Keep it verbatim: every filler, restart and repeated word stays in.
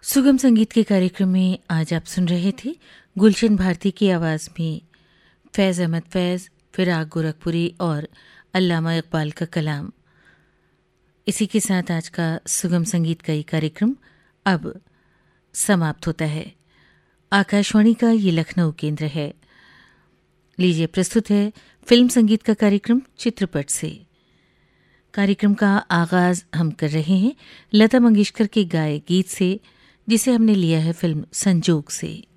सुगम संगीत के कार्यक्रम में आज आप सुन रहे थे गुलशन भारती की आवाज़ में फैज़ अहमद फैज़, फिराक गोरखपुरी और अल्लामा इकबाल का कलाम। इसी के साथ आज का सुगम संगीत का ये कार्यक्रम अब समाप्त होता है। आकाशवाणी का ये लखनऊ केंद्र है। लीजिए प्रस्तुत है फिल्म संगीत का कार्यक्रम चित्रपट से। कार्यक्रम का आगाज हम कर रहे हैं लता मंगेशकर के गाए गीत से, जिसे हमने लिया है फिल्म संजोग से।